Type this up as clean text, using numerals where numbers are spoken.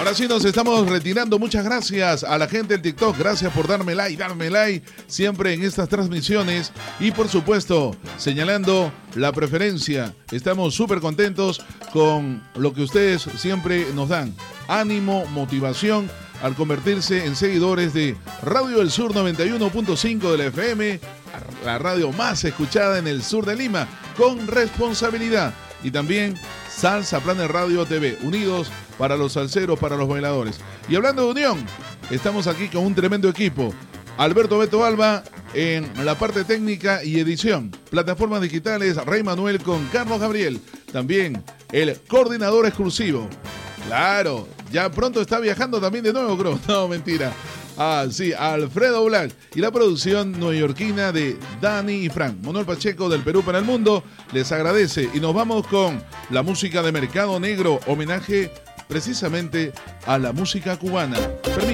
Ahora sí nos estamos retirando. Muchas gracias a la gente del TikTok. Gracias por darme like siempre en estas transmisiones. Y por supuesto, señalando la preferencia. Estamos súper contentos con lo que ustedes siempre nos dan. Ánimo, motivación al convertirse en seguidores de Radio del Sur 91.5 de la FM, la radio más escuchada en el sur de Lima, con responsabilidad. Y también Salsa Planet Radio TV, unidos para los salseros, para los bailadores. Y hablando de unión, estamos aquí con un tremendo equipo. Alberto Beto Alba en la parte técnica y edición. Plataformas digitales, Rey Manuel con Carlos Gabriel. También el coordinador exclusivo. Claro, ya pronto está viajando también de nuevo, creo. No, mentira. Ah, sí, Alfredo Black. Y la producción neoyorquina de Dani y Frank. Manuel Pacheco del Perú para el Mundo les agradece. Y nos vamos con la música de Mercado Negro. Homenaje precisamente a la música cubana. Permiso.